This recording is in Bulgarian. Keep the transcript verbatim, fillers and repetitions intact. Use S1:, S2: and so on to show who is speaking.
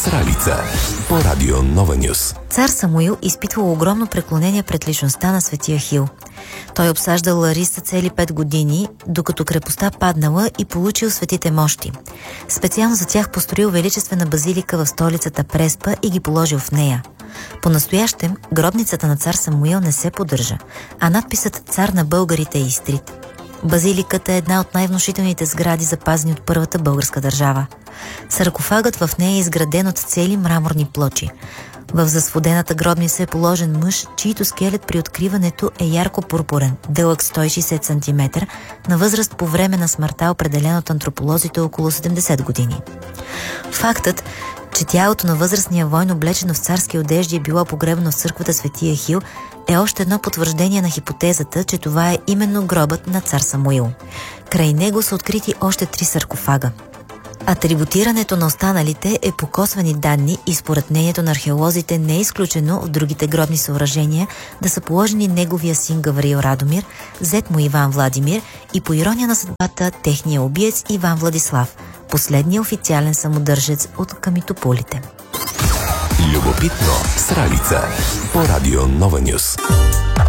S1: Сралица по радио Нова Нюс.
S2: Цар Самуил изпитвал огромно преклонение пред личността на светия Хил. Той обсаждал Лариса цели пет години, докато крепостта паднала и получил светите мощи. Специално за тях построил величествена базилика в столицата Преспа и ги положил в нея. По-настоящем гробницата на цар Самуил не се поддържа, а надписът "Цар на българите" е изтрит. Базиликата е една от най-внушителните сгради, запазени от първата българска държава. Саркофагът в нея е изграден от цели мраморни плочи. В засводената гробница е положен мъж, чийто скелет при откриването е ярко пурпурен, дълъг сто и шейсет сантиметра, на възраст по време на смъртта, определен от антрополозите около седемдесет години. Фактът, че тялото на възрастния войн, облечено в царски одежди, е било погребано в църквата Светия Хил, е още едно потвърждение на хипотезата, че това е именно гробът на цар Самуил. Край него са открити още три саркофага. Атрибутирането на останалите е по косвени данни и според мнението на археолозите не е изключено от другите гробни съоръжения да са положени неговия син Гавриил Радомир, зет му Иван Владимир и по ирония на съдбата техния убиец Иван Владислав, последния официален самодържец от Камитополите.
S1: Любопитно Сралица по радио Нова Нюс.